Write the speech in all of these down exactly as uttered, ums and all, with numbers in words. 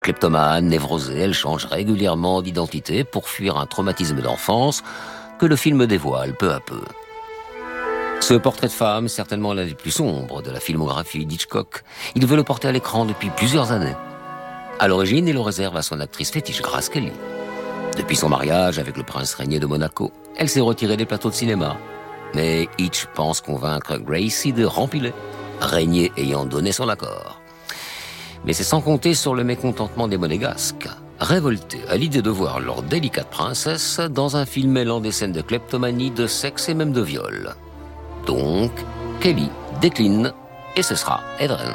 Kleptomane, névrosée, elle change régulièrement d'identité pour fuir un traumatisme d'enfance que le film dévoile peu à peu. Ce portrait de femme, certainement l'un des plus sombres de la filmographie d'Hitchcock, il veut le porter à l'écran depuis plusieurs années. À l'origine, il le réserve à son actrice fétiche, Grace Kelly. Depuis son mariage avec le prince régné de Monaco, elle s'est retirée des plateaux de cinéma. Mais Hitch pense convaincre Gracie de rempiler, Régnier ayant donné son accord. Mais c'est sans compter sur le mécontentement des monégasques, révoltés à l'idée de voir leur délicate princesse dans un film mêlant des scènes de kleptomanie, de sexe et même de viol. Donc, Kelly décline et ce sera Edren.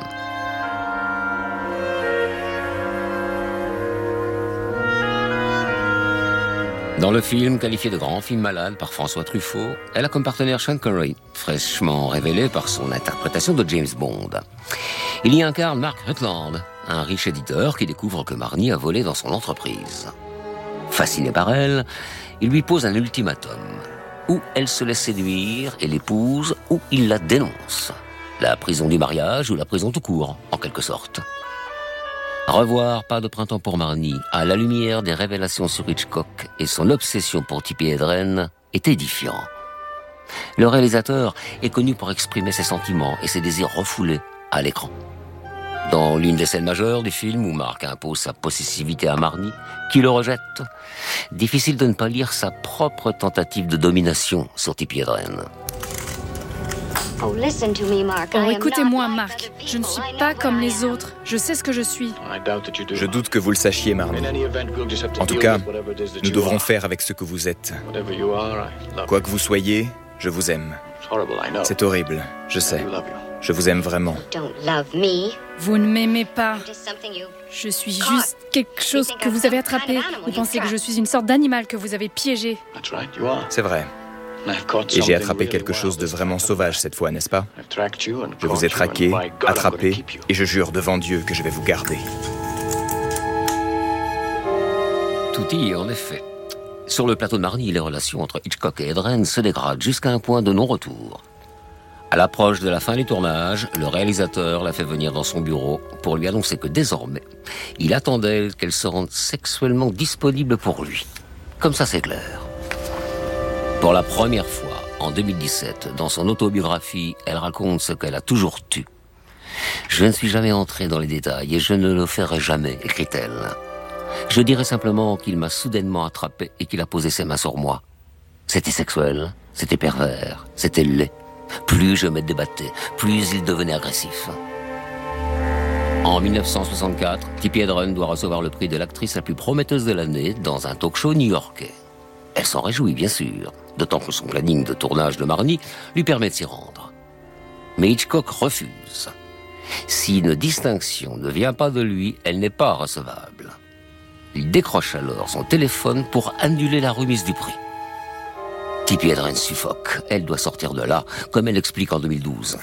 Dans le film, qualifié de grand film malade par François Truffaut, elle a comme partenaire Sean Connery, fraîchement révélé par son interprétation de James Bond. Il y incarne Mark Rutland, un riche éditeur qui découvre que Marnie a volé dans son entreprise. Fasciné par elle, il lui pose un ultimatum. Ou elle se laisse séduire et l'épouse, ou il la dénonce. La prison du mariage ou la prison tout court, en quelque sorte. Revoir Pas de printemps pour Marnie, à la lumière des révélations sur Hitchcock et son obsession pour Tippi Hedren, est édifiant. Le réalisateur est connu pour exprimer ses sentiments et ses désirs refoulés à l'écran. Dans l'une des scènes majeures du film où Mark impose sa possessivité à Marnie, qui le rejette, difficile de ne pas lire sa propre tentative de domination sur Tippi Hedren. Oh, écoutez-moi, Mark. Je ne suis pas comme les autres. Je sais ce que je suis. Je doute que vous le sachiez, Marnie. En tout cas, nous devrons faire avec ce que vous êtes. Quoi que vous soyez, je vous aime. C'est horrible, je sais. Je vous aime vraiment. Vous ne m'aimez pas. Je suis juste quelque chose que vous avez attrapé. Vous pensez que je suis une sorte d'animal que vous avez piégé. C'est vrai. Et j'ai attrapé quelque chose de vraiment sauvage cette fois, n'est-ce pas? Je vous ai traqué, attrapé, et je jure devant Dieu que je vais vous garder. Tout y est en effet. Sur le plateau de Marnie, les relations entre Hitchcock et Hedren se dégradent jusqu'à un point de non-retour. À l'approche de la fin du tournage, le réalisateur l'a fait venir dans son bureau pour lui annoncer que désormais, il attendait qu'elle se rende sexuellement disponible pour lui. Comme ça, c'est clair. Pour la première fois, en deux mille dix-sept, dans son autobiographie, elle raconte ce qu'elle a toujours tu. « Je ne suis jamais entrée dans les détails et je ne le ferai jamais », écrit-elle. « Je dirais simplement qu'il m'a soudainement attrapé et qu'il a posé ses mains sur moi. C'était sexuel, c'était pervers, c'était laid. Plus je me débattais, plus il devenait agressif. » En dix-neuf cent soixante-quatre, Tippi Hedren doit recevoir le prix de l'actrice la plus prometteuse de l'année dans un talk-show new-yorkais. Elle s'en réjouit, bien sûr, d'autant que son planning de tournage de Marnie lui permet de s'y rendre. Mais Hitchcock refuse. Si une distinction ne vient pas de lui, elle n'est pas recevable. Il décroche alors son téléphone pour annuler la remise du prix. Tippi Hedren suffoque. Elle doit sortir de là, comme elle l'explique en deux mille douze.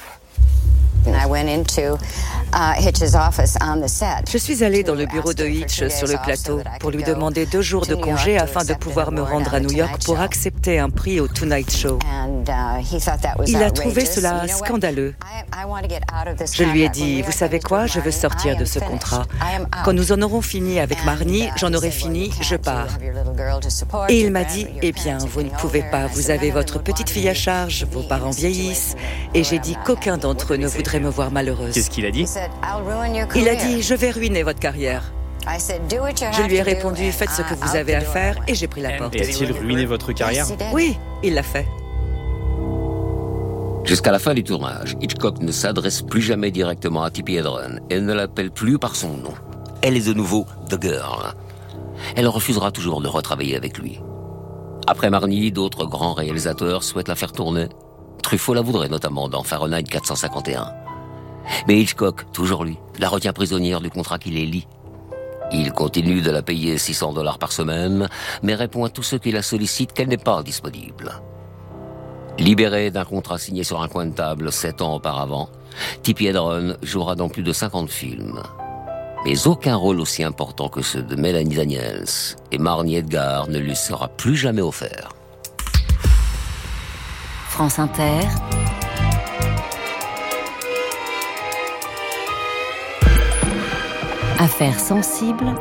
Je suis allée dans le bureau de Hitch sur le plateau pour lui demander deux jours de congé afin de pouvoir me rendre à New York pour accepter un prix au Tonight Show. Il a trouvé cela scandaleux. Je lui ai dit, vous savez quoi, je veux sortir de ce contrat. Quand nous en aurons fini avec Marnie, j'en aurai fini, je pars. Et il m'a dit, eh bien, vous ne pouvez pas, vous avez votre petite fille à charge, vos parents vieillissent. Et j'ai dit qu'aucun d'entre eux ne voudrait me voir malheureuse. Qu'est-ce qu'il a dit? Il a dit, je vais ruiner votre carrière. Je lui ai répondu, faites ce que vous avez à faire, et j'ai pris la porte. Et a-t-il ruiné votre carrière? Oui, il l'a fait. Jusqu'à la fin du tournage, Hitchcock ne s'adresse plus jamais directement à Tippi Hedren et ne l'appelle plus par son nom. Elle est de nouveau The Girl. Elle refusera toujours de retravailler avec lui. Après Marnie, d'autres grands réalisateurs souhaitent la faire tourner. Truffaut la voudrait notamment dans Fahrenheit quatre cent cinquante et un. Mais Hitchcock, toujours lui, la retient prisonnière du contrat qui les lie. Il continue de la payer six cents dollars par semaine, mais répond à tous ceux qui la sollicitent qu'elle n'est pas disponible. Libérée d'un contrat signé sur un coin de table sept ans auparavant, Tippi Hedren jouera dans plus de cinquante films. Mais aucun rôle aussi important que ceux de Melanie Daniels et Marnie Edgar ne lui sera plus jamais offert. France Inter. Affaires sensibles